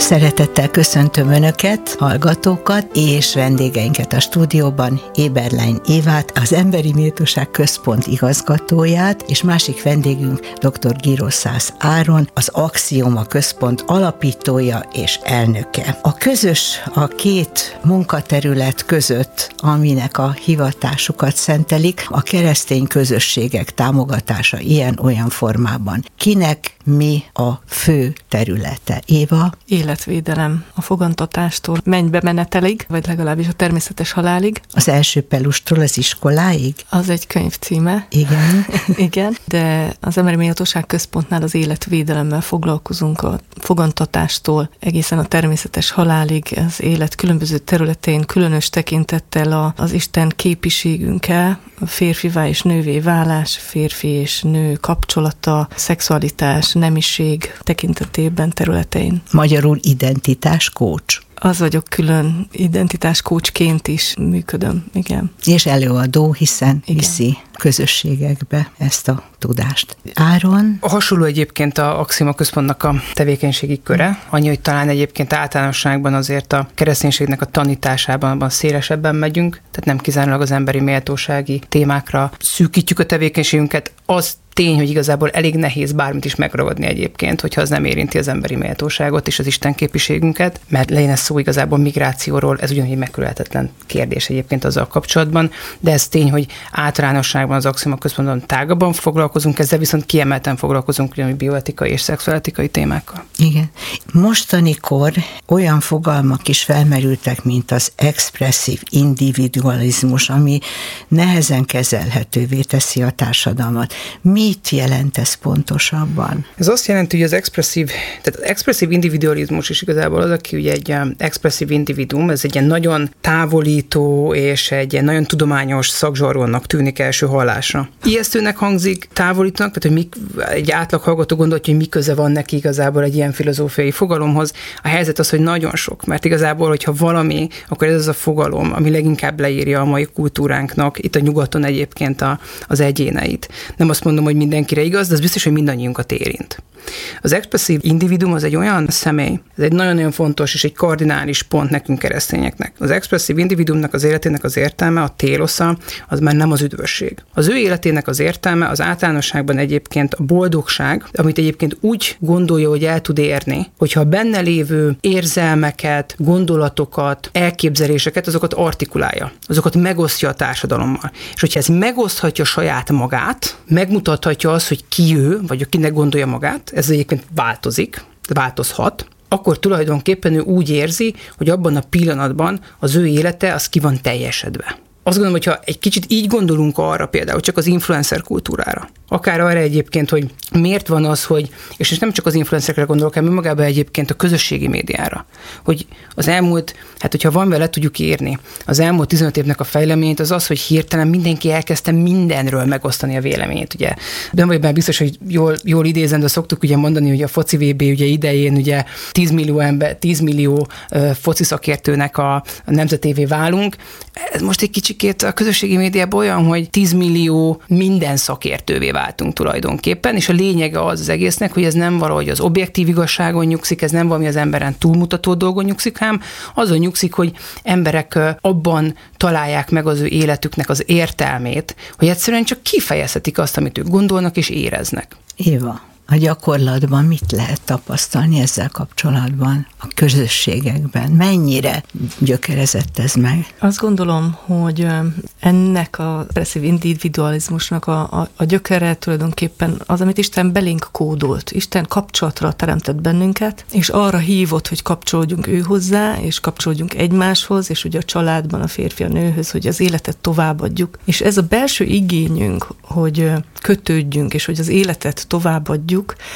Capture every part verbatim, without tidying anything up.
Szeretettel köszöntöm Önöket, hallgatókat és vendégeinket a stúdióban, Eberlein Évát, az Emberi Méltóság Központ igazgatóját, és másik vendégünk dr. Giroszász Áron, az Axioma Központ alapítója és elnöke. A közös a két munkaterület között, aminek a hivatásukat szentelik, a keresztény közösségek támogatása ilyen-olyan formában. Kinek mi a fő területe? Éva? Életvédelem a fogantatástól mennybe menetelig, vagy legalábbis a természetes halálig. Az első pelustól az iskoláig? Az egy könyv címe. Igen. Igen, de az Emberi Méltóság Központnál az életvédelemmel foglalkozunk a fogantatástól egészen a természetes halálig, az élet különböző területein, különös tekintettel a, az Isten képiségünkkel, a férfivá és nővé válás, férfi és nő kapcsolata, szexualitás, nemiség tekintetében, területein. Magyarul identitás coach. Az vagyok, külön identitás coachként is működöm, igen. És előadó, hiszen igen. viszi közösségekbe ezt a tudást. Áron? Hasonló egyébként a Axioma Központnak a tevékenységi köre, annyi, hogy talán egyébként általánosságban azért a kereszténységnek a tanításában abban szélesebben megyünk, tehát nem kizárólag az emberi méltósági témákra szűkítjük a tevékenységünket. Az tény, hogy igazából elég nehéz bármit is megragadni egyébként, hogyha az nem érinti az emberi méltóságot és az istenképiségünket, mert legyen ez szó igazából migrációról, ez ugyanúgy megkerülhetetlen kérdés egyébként azzal kapcsolatban, de ez tény, hogy általánosságban az Axioma Központban tágabban foglalkozunk ezzel, viszont kiemelten foglalkozunk ugyanúgy bioetikai és szexuáletikai témákkal. Igen. Mostanikor olyan fogalmak is felmerültek, mint az expresszív individualizmus, ami nehezen kezelhetővé teszi a társadalmat. Mit jelent ez pontosabban? Ez azt jelenti, hogy az expresszív, tehát az expresszív individualizmus is igazából az, aki ugye egy expresszív individuum, ez egy ilyen nagyon távolító és egy ilyen nagyon tudományos szakzsargonnak tűnik első hallásra. Ijesztőnek hangzik, távolítanak, tehát hogy mi, egy átlag hallgató gondolja, hogy mi köze van neki igazából egy ilyen filozófiai fogalomhoz. A helyzet az, hogy nagyon sok, mert igazából, hogyha valami, akkor ez az a fogalom, ami leginkább leírja a mai kultúránknak, itt a nyugaton egyébként a, az egyéneit. Nem azt mondom, hogy mindenkire igaz, de az biztos, hogy mindannyiunkat érint. Az expresszív individuum az egy olyan személy, ez egy nagyon-nagyon fontos és egy kardinális pont nekünk keresztényeknek. Az expresszív individuumnak az életének az értelme, a télosza, az már nem az üdvösség. Az ő életének az értelme az általánosságban egyébként a boldogság, amit egyébként úgy gondolja, hogy el tud érni, hogyha a benne lévő érzelmeket, gondolatokat, elképzeléseket, azokat artikulálja, azokat megosztja a társadalommal. És hogyha ez megoszthatja saját magát, megmutathatja azt, hogy ki ő, vagy kinek gondolja magát, ez egyébként változik, változhat, akkor tulajdonképpen ő úgy érzi, hogy abban a pillanatban az ő élete az ki van teljesedve. Azt gondolom, hogyha egy kicsit így gondolunk arra például, csak az influencer kultúrára, akár arra egyébként, hogy miért van az, hogy, és nem csak az influencerekre gondolok, hanem magában egyébként a közösségi médiára, hogy az elmúlt, hát hogyha van vele tudjuk írni, az elmúlt tizenöt évnek a fejleményét az az, hogy hirtelen mindenki elkezdte mindenről megosztani a véleményét, ugye. Nem vagy benne biztos, hogy jól, jól idézem, de szoktuk ugye mondani, hogy a foci vé bé ugye idején ugye tíz millió ember, tíz millió uh, foci szakértőnek a, a nemzetévé válunk. Ez most egy kicsikét a közösségi médiában olyan, hogy tíz millió minden szakértővé váltunk tulajdonképpen, és a lényege az az egésznek, hogy ez nem valahogy az objektív igazságon nyugszik, ez nem valami az emberen túlmutató dolgon nyugszik, hanem azon nyugszik, hogy emberek abban találják meg az ő életüknek az értelmét, hogy egyszerűen csak kifejezhetik azt, amit ők gondolnak és éreznek. Éva, a gyakorlatban mit lehet tapasztalni ezzel kapcsolatban, a közösségekben? Mennyire gyökerezett ez meg? Azt gondolom, hogy ennek a expresszív individualizmusnak a, a, a gyökere tulajdonképpen az, amit Isten belénk kódolt. Isten kapcsolatra teremtett bennünket, és arra hívott, hogy kapcsolódjunk ő hozzá, és kapcsolódjunk egymáshoz, és ugye a családban a férfi a nőhöz, hogy az életet továbbadjuk. És ez a belső igényünk, hogy kötődjünk, és hogy az életet továbbadjuk,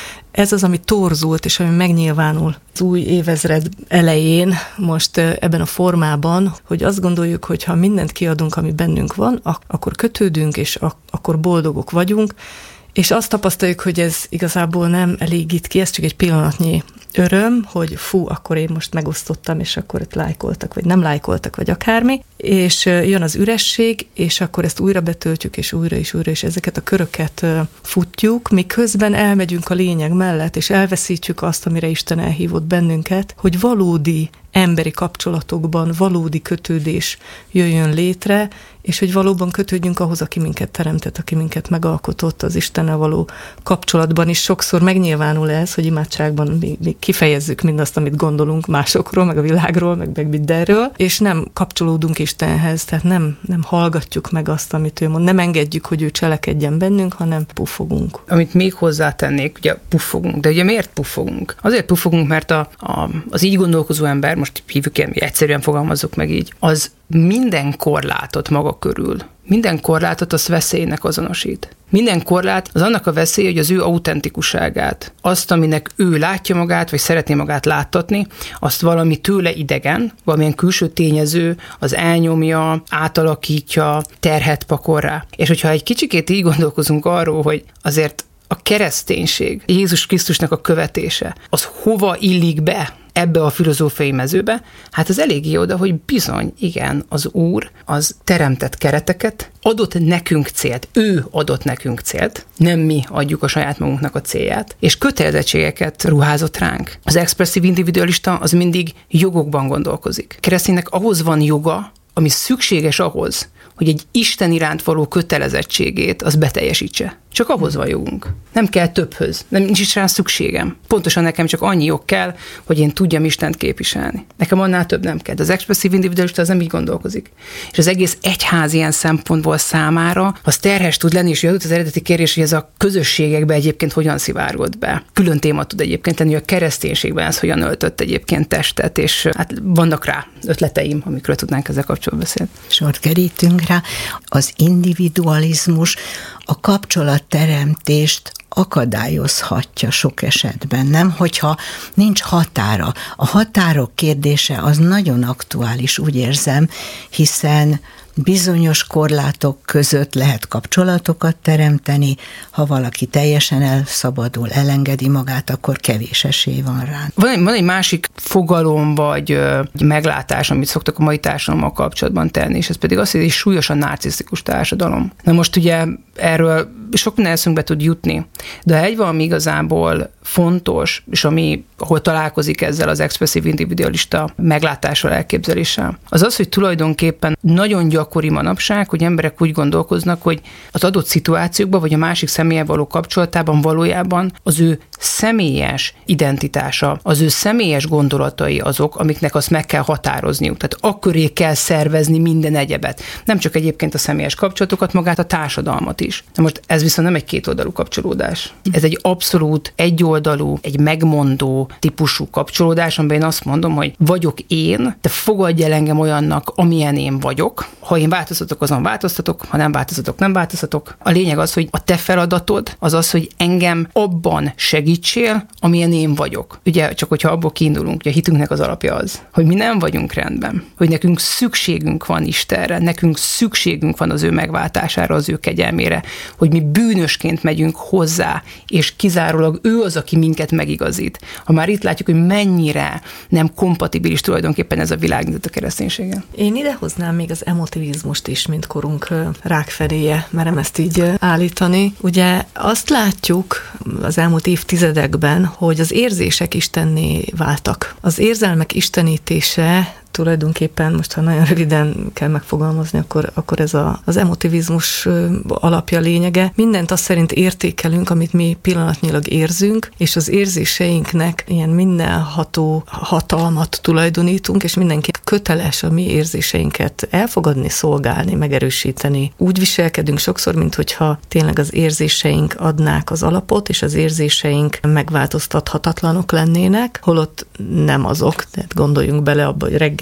ez az, ami torzult, és ami megnyilvánul az új évezred elején, most ebben a formában, hogy azt gondoljuk, hogy ha mindent kiadunk, ami bennünk van, akkor kötődünk, és akkor boldogok vagyunk, és azt tapasztaljuk, hogy ez igazából nem elégít ki, ez csak egy pillanatnyi öröm, hogy fú, akkor én most megosztottam, és akkor itt lájkoltak, vagy nem lájkoltak, vagy akármi, és jön az üresség, és akkor ezt újra betöltjük, és újra, és újra, és ezeket a köröket futjuk, miközben elmegyünk a lényeg mellett, és elveszítjük azt, amire Isten elhívott bennünket, hogy valódi emberi kapcsolatokban valódi kötődés jöjjön létre, és hogy valóban kötődjünk ahhoz, aki minket teremtett, aki minket megalkotott, az Istennel való kapcsolatban is sokszor megnyilvánul ez, hogy imádságban mi, mi kifejezzük mindazt, amit gondolunk másokról, meg a világról, meg, meg mindenről, és nem kapcsolódunk Istenhez, tehát nem, nem hallgatjuk meg azt, amit ő mond, nem engedjük, hogy ő cselekedjen bennünk, hanem puffogunk. Amit még hozzátennék, ugye puffogunk, de ugye miért puffogunk? Azért puffogunk, mert a, a, az így gondolkozó ember, most hívjuk ilyen, egyszerűen fogalmazzuk meg így, az minden korlátot maga körül, minden korlátot az veszélynek azonosít. Minden korlát az annak a veszély, hogy az ő autentikusságát, azt, aminek ő látja magát, vagy szeretné magát láttatni, azt valami tőle idegen, valamilyen külső tényező az elnyomja, átalakítja, terhet pakol rá. És hogyha egy kicsikét így gondolkozunk arról, hogy azért a kereszténység, Jézus Krisztusnak a követése, az hova illik be ebbe a filozófiai mezőbe, hát az eléggé oda, hogy bizony, igen, az Úr az teremtett kereteket, adott nekünk célt, ő adott nekünk célt, nem mi adjuk a saját magunknak a célját, és kötelezettségeket ruházott ránk. Az expresszív individualista az mindig jogokban gondolkozik. Kereszténynek ahhoz van joga, ami szükséges ahhoz, hogy egy Isten iránt való kötelezettségét az beteljesítse. Csak ahhoz van jogunk. Nem kell többhöz. Nem, nincs is rá szükségem. Pontosan nekem csak annyi jog kell, hogy én tudjam Istent képviselni. Nekem annál több nem kell. De az expresszív individualista az nem így gondolkozik. És az egész egyház ilyen szempontból számára az terhes tud lenni, és jött az eredeti kérdés, hogy ez a közösségekbe egyébként hogyan szivárgott be. Külön téma tud egyébként lenni, hogy a kereszténységben ez hogyan öltött egyébként testet, és hát vannak rá ötleteim, amikről tudnánk ezzel kapcsolatban beszélni. Sort kerítünk rá. Az individualizmus a kapcsolatteremtést akadályozhatja sok esetben, nem? Hogyha nincs határa. A határok kérdése az nagyon aktuális, úgy érzem, hiszen bizonyos korlátok között lehet kapcsolatokat teremteni, ha valaki teljesen elszabadul, elengedi magát, akkor kevés esély van rá. Van egy, van egy másik fogalom, vagy ö, meglátás, amit szoktak a mai társadalommal kapcsolatban tenni, és ez pedig az, hogy egy súlyosan narcisztikus társadalom. Na most ugye erről sok minden eszünkbe tud jutni, de egy valami igazából fontos, és ami, ahol találkozik ezzel az expresszív individualista meglátással, elképzeléssel, az az, hogy tulajdonképpen nagyon gyakori manapság, hogy emberek úgy gondolkoznak, hogy az adott szituációkban, vagy a másik személlyel való kapcsolatában valójában az ő személyes identitása, az ő személyes gondolatai azok, amiknek azt meg kell határozniuk. Tehát akköré kell szervezni minden egyebet. Nem csak egyébként a személyes kapcsolatokat, magát a társadalmat is. Na most ez viszont nem egy kétoldalú kapcsolódás. Ez egy abszolút egyoldalú, egy megmondó típusú kapcsolódás, amiben én azt mondom, hogy vagyok én, de fogadj el engem olyannak, amilyen én vagyok. Ha én változtatok, azon változtatok, ha nem változtatok, nem változtatok. A lényeg az, hogy a te feladatod az az, hogy engem abban segítsél, amilyen én vagyok. Ugye csak hogyha abból kiindulunk, hogy a hitünknek az alapja az, hogy mi nem vagyunk rendben, hogy nekünk szükségünk van Istenre, nekünk szükségünk van az ő megváltására, az ő kegyelmére, hogy mi bűnösként megyünk hozzá, és kizárólag ő az, aki minket megigazít. Ha már itt látjuk, hogy mennyire nem kompatibilis tulajdonképpen ez a világnézet a kereszténységgel. Én idehoznám még az emotivizmust is, mint korunk rákfenéje, merem ezt így állítani. Ugye azt látjuk az elmúlt évtizedekben, hogy az érzések istenné váltak. Az érzelmek istenítése tulajdonképpen, most ha nagyon röviden kell megfogalmazni, akkor, akkor ez a, az emotivizmus alapja, lényege. Mindent azt szerint értékelünk, amit mi pillanatnyilag érzünk, és az érzéseinknek ilyen mindenható hatalmat tulajdonítunk, és mindenki köteles a mi érzéseinket elfogadni, szolgálni, megerősíteni. Úgy viselkedünk sokszor, minthogyha tényleg az érzéseink adnák az alapot, és az érzéseink megváltoztathatatlanok lennének, holott nem azok. Tehát gondoljunk bele abba, hogy reggel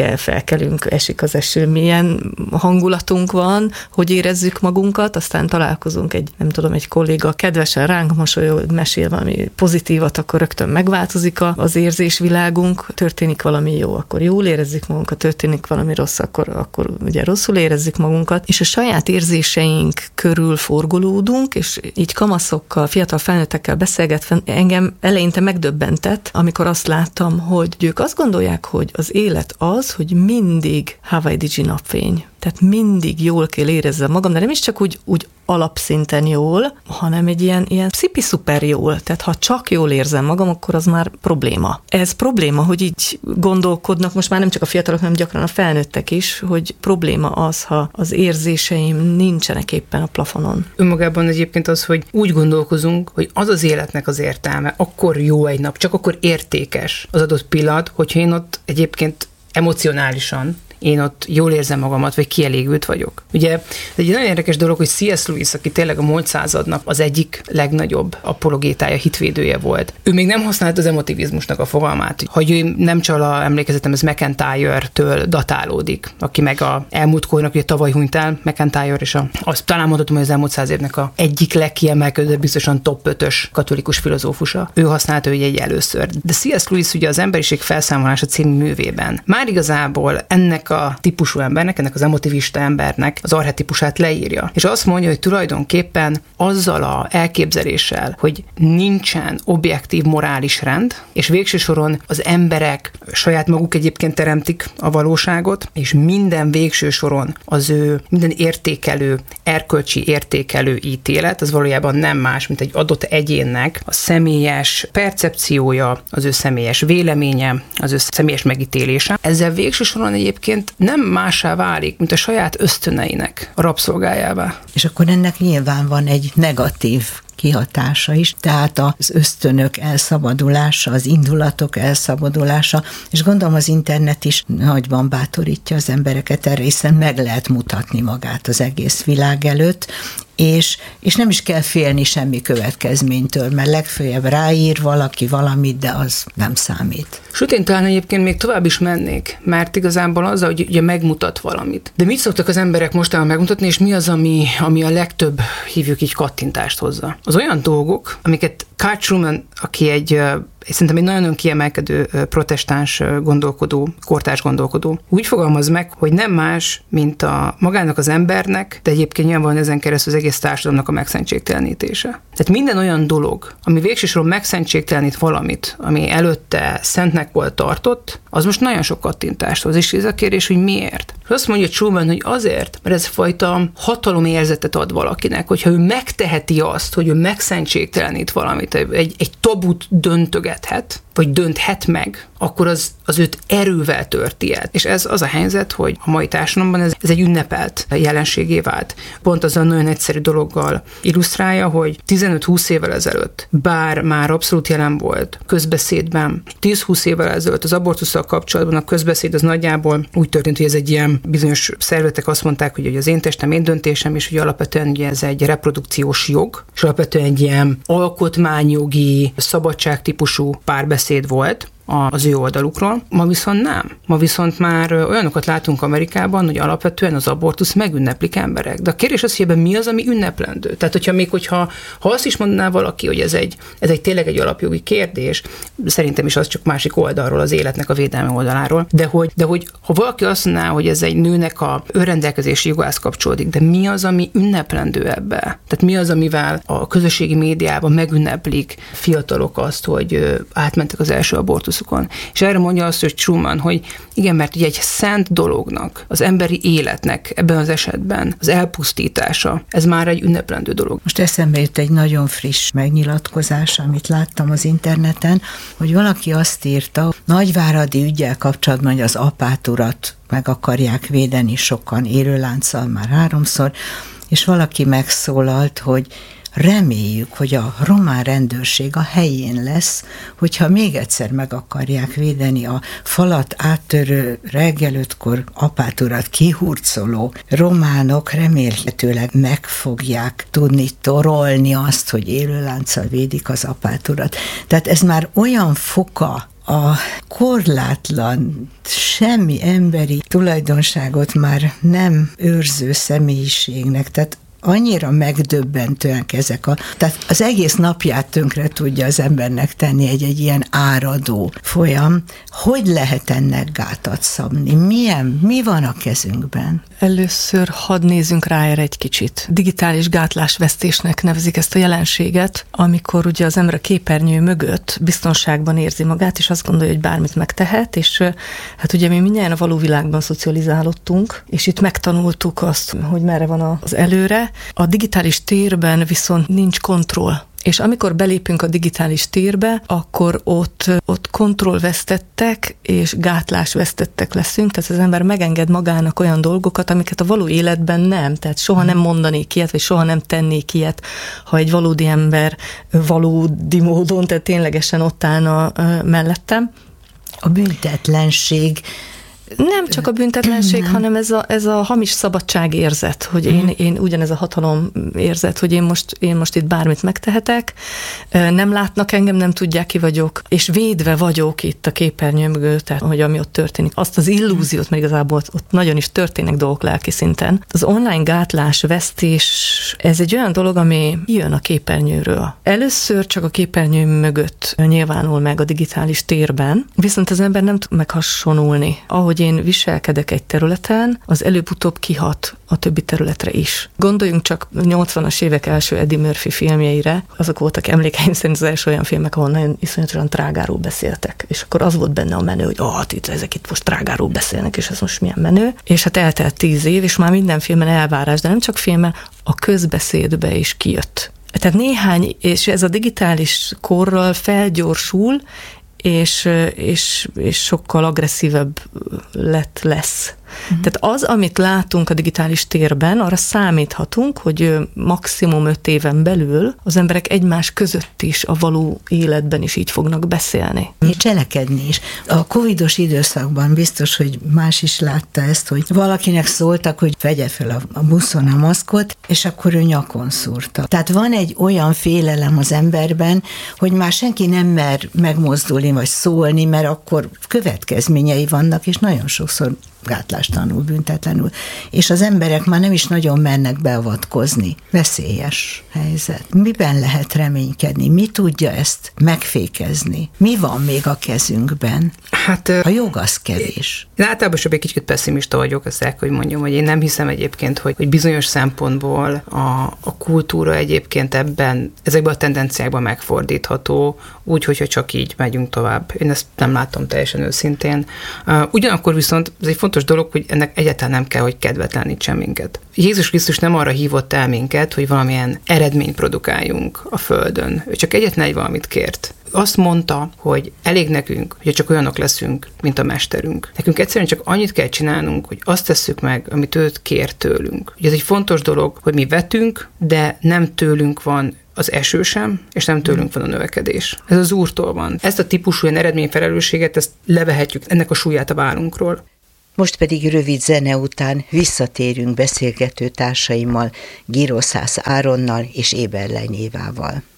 ugye felkelünk, esik az eső, milyen hangulatunk van, hogy érezzük magunkat, aztán találkozunk egy, nem tudom, egy kolléga kedvesen ránk mosolyol, mesél valami pozitívat, akkor rögtön megváltozik az érzésvilágunk, történik valami jó, akkor jól érezzük magunkat, történik valami rossz, akkor, akkor ugye rosszul érezzük magunkat, és a saját érzéseink körül forgolódunk, és így kamaszokkal, fiatal felnőttekkel beszélgetve engem eleinte megdöbbentett, amikor azt láttam, hogy ők azt gondolják, hogy az élet az, hogy mindig Hawaii Digi napfény. Tehát mindig jól kell érezzem magam, de nem is csak úgy, úgy alapszinten jól, hanem egy ilyen, ilyen szipi-szuper jól. Tehát ha csak jól érzem magam, akkor az már probléma. Ez probléma, hogy így gondolkodnak, most már nem csak a fiatalok, hanem gyakran a felnőttek is, hogy probléma az, ha az érzéseim nincsenek éppen a plafonon. Önmagában egyébként az, hogy úgy gondolkozunk, hogy az az életnek az értelme, akkor jó egy nap, csak akkor értékes az adott pillanat, hogyha én ott egyébként emocionálisan én ott jól érzem magamat, vagy kielégült vagyok. Ugye ez egy nagyon érdekes dolog, hogy C S. Lewis, aki tényleg a múlt századnak az egyik legnagyobb apologétája, hitvédője volt. Ő még nem használt az emotivizmusnak a fogalmát. Hogy ő nem csal, a emlékezetem, ez McIntyre-től datálódik, aki meg a elmúlt kornak, ugye tavaly hunyt el McIntyre, és a, azt talán mondhatom, hogy az elmúlt száz évnek a egyik legkiemelkedőbb, biztosan top ötös katolikus filozófusa. Ő használta ugye egy először. De C S. Lewis ugye az Emberiség felszámolása című művében már igazából ennek a típusú embernek, ennek az emotivista embernek az archetípusát leírja. És azt mondja, hogy tulajdonképpen azzal a elképzeléssel, hogy nincsen objektív morális rend, és végső soron az emberek saját maguk egyébként teremtik a valóságot, és minden végső soron az ő minden értékelő, erkölcsi értékelő ítélet, az valójában nem más, mint egy adott egyénnek a személyes percepciója, az ő személyes véleménye, az ő személyes megítélése. Ezzel végső soron egyébként nem mássá válik, mint a saját ösztöneinek a rabszolgájává. És akkor ennek nyilván van egy negatív kihatása is, tehát az ösztönök elszabadulása, az indulatok elszabadulása, és gondolom az internet is nagyban bátorítja az embereket erre, hiszen meg lehet mutatni magát az egész világ előtt, és, és nem is kell félni semmi következménytől, mert legfőjebb ráír valaki valamit, de az nem számít. Sőt, én talán egyébként még tovább is mennék, mert igazából az, hogy ugye megmutat valamit. De mit szoktak az emberek mostanában megmutatni, és mi az, ami, ami a legtöbb, hívjuk így, kattintást hozza? Az olyan dolgok, amiket Carl Trueman, aki egy és szerintem egy nagyon kiemelkedő protestáns gondolkodó, kortárs gondolkodó, úgy fogalmaz meg, hogy nem más, mint a magának az embernek, de egyébként nyilván ezen keresztül az egész társadalomnak a megszentségtelenítése. Tehát minden olyan dolog, ami végső soron megszentségtelenít valamit, ami előtte szentnek volt tartott, az most nagyon sok kattintást hoz. És ez a kérdés, hogy miért? És azt mondja Truman, hogy azért, mert ez fajta hatalomérzetet ad valakinek, hogyha ő megteheti azt, hogy ő megszentségtelenít valamit, egy, egy tabut döntögethet, vagy dönthet meg, akkor az, az őt erővel törti el. És ez az a helyzet, hogy a mai társadalomban ez, ez egy ünnepelt jelenségé vált. Pont az a nagyon egyszerű dologgal illusztrálja, hogy tizenöt-húsz évvel ezelőtt, bár már abszolút jelen volt közbeszédben, tíz-húsz évvel ezelőtt az abortusszal kapcsolatban a közbeszéd az nagyjából úgy történt, hogy ez egy ilyen bizonyos szervezetek azt mondták, hogy az én testem, én döntésem, és hogy alapvetően ugye ez egy reprodukciós jog, és alapvetően egy ilyen alkotmányjogi, szabadságtípusú párbeszéd volt az ő oldalukról. Ma viszont nem. Ma viszont már olyanokat látunk Amerikában, hogy alapvetően az abortusz megünneplik emberek. De a kérdés az, hogy ebben mi az, ami ünneplendő. Tehát, hogyha még hogyha ha azt is mondaná valaki, hogy ez egy, ez egy tényleg egy alapjogi kérdés, szerintem is az csak másik oldalról, az életnek a védelme oldaláról, de hogy, de hogy ha valaki azt mondaná, hogy ez egy nőnek a önrendelkezési jogához kapcsolódik, de mi az, ami ünneplendő ebbe? Tehát mi az, amivel a közösségi médiában megünneplik fiatalok azt, hogy átmentek az első abortusz. És erre mondja azt, hogy Truman, hogy igen, mert ugye egy szent dolognak, az emberi életnek ebben az esetben az elpusztítása, ez már egy ünneplendő dolog. Most eszembe jut egy nagyon friss megnyilatkozás, amit láttam az interneten, hogy valaki azt írta, nagyváradi üggyel kapcsolatban, hogy az apát urat meg akarják védeni sokan élőlánccal már háromszor, és valaki megszólalt, hogy reméljük, hogy a román rendőrség a helyén lesz, hogyha még egyszer meg akarják védeni a falat áttörő reggel ötkor apát urat kihurcoló románok, remélhetőleg meg fogják tudni torolni azt, hogy élőlánccal védik az apát urat. Tehát ez már olyan foka a korlátlan, semmi emberi tulajdonságot már nem őrző személyiségnek, tehát annyira megdöbbentőek ezek a... Tehát az egész napját tönkre tudja az embernek tenni egy, egy ilyen áradó folyam. Hogy lehet ennek gátat szabni? Milyen, mi van a kezünkben? Először hadd nézzünk rá erre egy kicsit. Digitális gátlásvesztésnek nevezik ezt a jelenséget, amikor ugye az ember a képernyő mögött biztonságban érzi magát, és azt gondolja, hogy bármit megtehet, és hát ugye mi mindjárt a való világban szocializálódtunk, és itt megtanultuk azt, hogy merre van az előre. A digitális térben viszont nincs kontroll. És amikor belépünk a digitális térbe, akkor ott, ott kontrollvesztettek és gátlásvesztettek leszünk, tehát az ember megenged magának olyan dolgokat, amiket a való életben nem, tehát soha nem mondanék ilyet, vagy soha nem tennék ilyet, ha egy valódi ember valódi módon, tehát ténylegesen ott állna mellettem. A büntetlenség Nem csak a büntetlenség, nem. hanem ez a, ez a hamis szabadságérzet, hogy én, én ugyanez a hatalom érzet, hogy én most, én most itt bármit megtehetek, nem látnak engem, nem tudják, ki vagyok, és védve vagyok itt a képernyő mögött, tehát hogy ami ott történik. Azt az illúziót, mert igazából ott, ott nagyon is történnek dolgok lelki szinten. Az online gátlás, vesztés, ez egy olyan dolog, ami jön a képernyőről. Először csak a képernyő mögött nyilvánul meg a digitális térben, viszont az ember nem tud meghasonulni. Ahogy én viselkedek egy területen, az előbb-utóbb kihat a többi területre is. Gondoljunk csak nyolcvanas évek első Eddie Murphy filmjeire, azok voltak emlékeim szerint az első olyan filmek, ahol nagyon iszonyatosan trágáról beszéltek, és akkor az volt benne a menő, hogy ah, oh, itt, ezek itt most trágáról beszélnek, és ez most milyen menő, és hát eltelt tíz év, és már minden filmen elvárás, de nem csak filmen, a közbeszédbe is kijött. Tehát néhány, és ez a digitális korral felgyorsul, és, és, és sokkal agresszívebb lett lesz. Uh-huh. Tehát az, amit látunk a digitális térben, arra számíthatunk, hogy maximum öt éven belül az emberek egymás között is a való életben is így fognak beszélni. És cselekedni is. A covidos időszakban biztos, hogy más is látta ezt, hogy valakinek szóltak, hogy vegye fel a, a buszon a maszkot, és akkor ő nyakon szúrta. Tehát van egy olyan félelem az emberben, hogy már senki nem mer megmozdulni vagy szólni, mert akkor következményei vannak, és nagyon sokszor gátlástalanul, büntetlenül. És az emberek már nem is nagyon mernek beavatkozni. Veszélyes helyzet. Miben lehet reménykedni? Mi tudja ezt megfékezni? Mi van még a kezünkben? Hát a jog az kevés. Én általában sem egy kicsit pessimista vagyok, azt el, hogy mondjam, hogy én nem hiszem egyébként, hogy, hogy bizonyos szempontból a, a kultúra egyébként ebben, ezekben a tendenciákban megfordítható, úgy, hogyha csak így megyünk tovább. Én ezt nem látom teljesen őszintén. Uh, ugyanakkor viszont ez egy fontos dolog, hogy ennek egyáltalán nem kell, hogy kedvetlenítsen minket. Jézus Krisztus nem arra hívott el minket, hogy valamilyen eredményt produkáljunk a Földön. Ő csak egyetlen egy valamit kért. Azt mondta, hogy elég nekünk, hogy csak olyanok leszünk, mint a mesterünk. Nekünk egyszerűen csak annyit kell csinálnunk, hogy azt tesszük meg, amit őt kér tőlünk. Ugye ez egy fontos dolog, hogy mi vetünk, de nem tőlünk van az eső sem, és nem tőlünk van a növekedés. Ez az Úrtól van. Ezt a típusú ilyen eredményfelelősséget, ezt levehetjük, ennek a súlyát a vállunkról. Most pedig rövid zene után visszatérünk beszélgető társaimmal, Giroszász Áronnal és Éberlein Évával.